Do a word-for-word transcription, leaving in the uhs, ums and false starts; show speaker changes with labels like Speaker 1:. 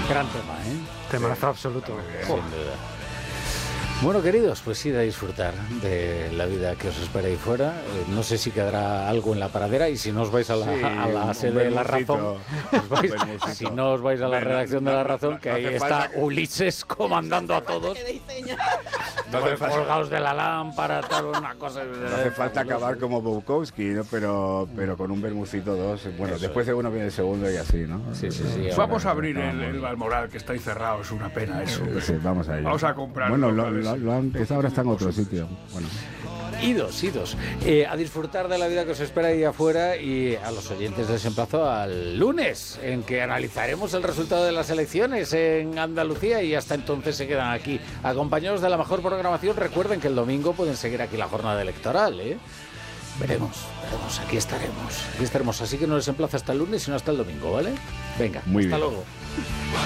Speaker 1: Gran tema, ¿eh?
Speaker 2: Temazo absoluto.
Speaker 1: Sin duda. Bueno, queridos, pues ir a disfrutar de la vida que os espera ahí fuera. Eh, no sé si quedará algo en la paradera y si no os vais a la,
Speaker 3: sí,
Speaker 1: a la sede de La Razón, os vais, si no os vais a la redacción de La Razón, que ahí está Ulises comandando a todos. No hace falta, colgados de la lámpara, tal, una cosa.
Speaker 3: No hace falta acabar como Bukowski, ¿no? Pero, pero con un bermucito dos. Bueno, Eso después de uno viene el segundo y así, ¿no?
Speaker 1: Sí, sí, sí.
Speaker 4: Vamos a abrir el, el Balmoral, que está ahí cerrado, es una pena eso.
Speaker 3: Sí, vamos a ello.
Speaker 4: Vamos a comprar.
Speaker 3: Bueno, lo, lo, lo han, esta ahora está en otro sitio. Bueno.
Speaker 1: Idos, idos. Eh, a disfrutar de la vida que os espera ahí afuera, y a los oyentes les emplazo al lunes, en que analizaremos el resultado de las elecciones en Andalucía, y hasta entonces se quedan aquí acompañados de la mejor programación. Recuerden que el domingo pueden seguir aquí la jornada electoral, ¿eh? Veremos, veremos, aquí estaremos, aquí estaremos. Así que no les emplazo hasta el lunes, sino hasta el domingo, ¿vale? Venga,
Speaker 3: Muy
Speaker 1: hasta
Speaker 3: bien.
Speaker 1: luego.